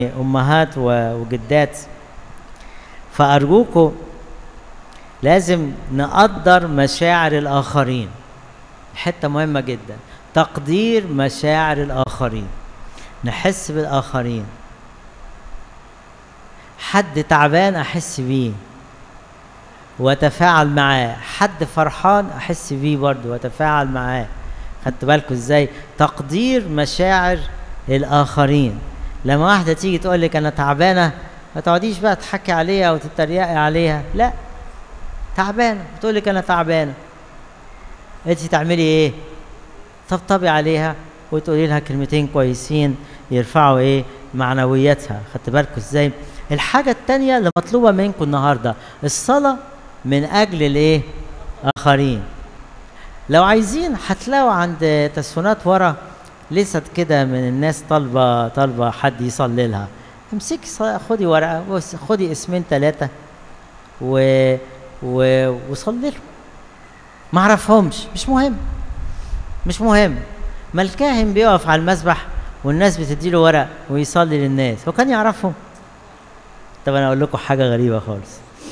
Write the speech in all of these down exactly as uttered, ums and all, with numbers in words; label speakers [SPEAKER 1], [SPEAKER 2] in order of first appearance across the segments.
[SPEAKER 1] امهات وجدات، فارجوكم لازم نقدر مشاعر الاخرين. حته مهمه جدا، تقدير مشاعر الاخرين، نحس بالاخرين. حد تعبان احس بيه واتفاعل معاه، حد فرحان احس بيه برضه واتفاعل معاه. خدت بالكم ازاي؟ تقدير مشاعر الاخرين. لما واحده تيجي تقول لك انا تعبانه، ما تقعديش بقى تحكي عليها وتتريقي عليها، لا، تعبانه بتقول لك انا تعبانه، انت تعملي ايه؟ طبطبي عليها وتقولي لها كلمتين كويسين يرفعوا ايه؟ معنوياتها. خدت بالكم ازاي؟ الحاجه الثانيه اللي مطلوبه منكم النهارده الصلاه من اجل الايه؟ اخرين. لو عايزين هتلاقوا عند تسونات ورا لست كده من الناس طالبه طالبه حد يصلي لها. امسكي خدي ورقه، خدي اسمين ثلاثه و... و... وصلي لهم. ما اعرفهمش، مش مهم، مش مهم. ما الكاهن بيقف على المسبح والناس بتديله ورق ويصلي للناس، هو كان يعرفهم؟ طب انا اقول لكم حاجه غريبه خالص.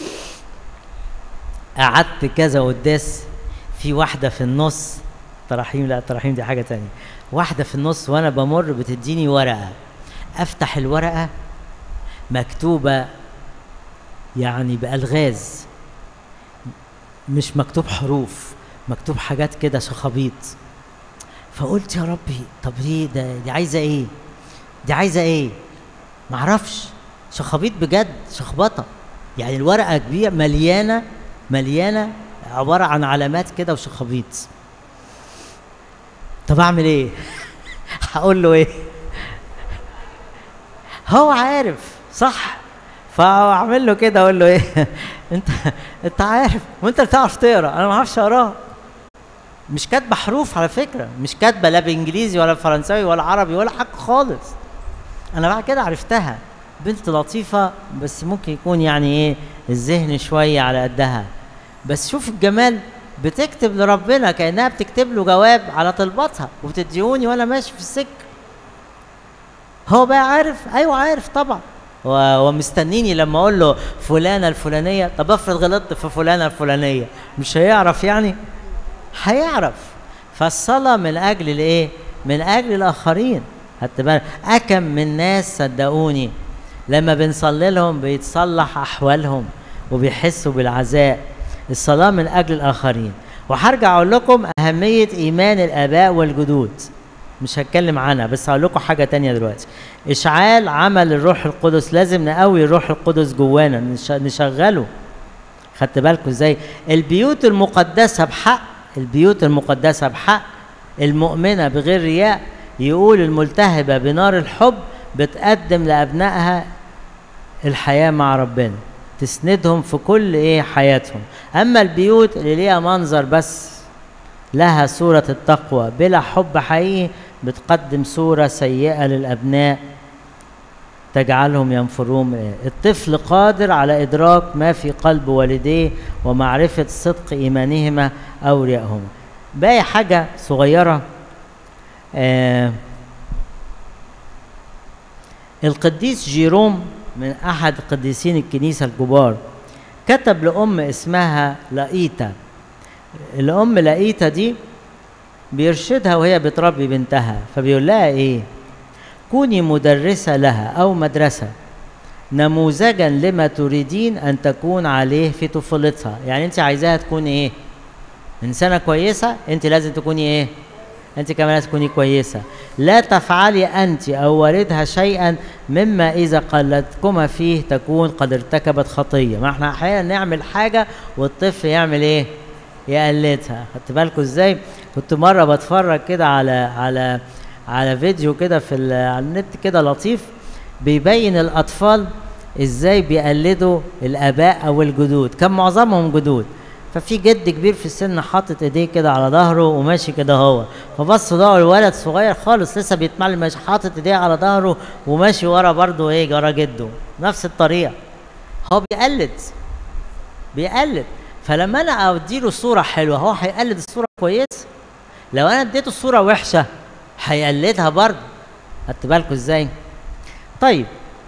[SPEAKER 1] قعدت كذا قداس، في واحده في النص، تراحيم لا تراحيم دي حاجه تانية، واحده في النص وانا بمر بتديني ورقه، افتح الورقه مكتوبه يعني بالغاز، مش مكتوب حروف، مكتوب حاجات كده شخابيط. فقلت يا ربي طب ليه ده؟ دي عايزه ايه؟ دي عايزه ايه؟ معرفش، شخابيط بجد، شخبطه يعني. الورقه كبيره مليانه مليانه عباره عن علامات كده وشخابيط. طب اعمل ايه؟ هقول له ايه؟ هو عارف صح، فاعمل له كده اقول له ايه؟ انت انت عارف وانت بتعرف تقرا، انا ما اعرفش اقراها. مش كاتبه حروف على فكره، مش كاتبه لا بانجليزي ولا فرنساوي ولا عربي ولا حاجه خالص. انا بعد كده عرفتها، بنت لطيفه بس ممكن يكون يعني ايه الذهن شويه على قدها. بس شوف الجمال، بتكتب لربنا كانها بتكتب له جواب على طلباتها وبتديهوني وانا ماشي في السكه. هو بقى عارف، ايوه عارف طبعا، ومستنيني لما اقول له فلانه الفلانيه. طب افرض غلطت في فلانه الفلانيه، مش هيعرف يعني؟ هيعرف. فالصلاه من اجل الايه؟ من اجل الاخرين. خدت بالك؟ اكم من ناس صدقوني لما بنصلي لهم بيتصلح احوالهم وبيحسوا بالعزاء. الصلاه من اجل الاخرين. وهرجع اقول لكم اهميه ايمان الاباء والجدود، مش هتكلم عنها، بس هقول لكم حاجه تانية دلوقتي. اشعال عمل الروح القدس، لازم نقوي الروح القدس جوانا، نشغله. خدت بالكم ازاي؟ البيوت المقدسه بحق، البيوت المقدسه بحق المؤمنه بغير رياء، يقول الملتهبه بنار الحب بتقدم لابنائها الحياه مع ربنا، تسندهم في كل ايه حياتهم. اما البيوت اللي ليها منظر بس، لها صوره التقوى بلا حب حقيقي، بتقدم صوره سيئه للابناء تجعلهم ينفرون. الطفل قادر على ادراك ما في قلب والديه ومعرفه صدق ايمانهما او ريائهما. باقي حاجه صغيره، آه القديس جيروم من احد قديسين الكنيسه الكبار كتب لام اسمها لايتا. الام لايتا دي بيرشدها وهي بتربي بنتها، فبيقول لها ايه؟ كوني مدرسه لها او مدرسه، نموذجا لما تريدين ان تكون عليه في طفولتها. يعني انت عايزاها تكون ايه؟ انسانه كويسه، انت لازم تكوني ايه؟ انت كمان لازم تكوني كويسه. لا تفعلي انت او والدها شيئا مما اذا قلدتكما فيه تكون قد ارتكبت خطيه. ما احنا احيانا نعمل حاجه والطفل يعمل ايه؟ يقلدها. خدت بالكم ازاي؟ كنت مره بتفرج كده على على على فيديو كده في على النت كده لطيف، بيبين الاطفال ازاي بيقلدوا الاباء او الجدود، كان معظمهم جدود. ففي جد كبير في السن حاطط ايديه كده على ظهره وماشي كده هو، فبصوا لقوا الولد صغير خالص لسه بيتمعلم ماشي حاطط ايديه على ظهره وماشي ورا برضه ايه ورا جده نفس الطريقه. هو بيقلد بيقلد. فلما انا اديله صوره حلوه هو هيقلد الصوره كويسه، لو انا اديته صوره وحشه هيقلدها برضه. خدت بالكم ازاي؟ طيب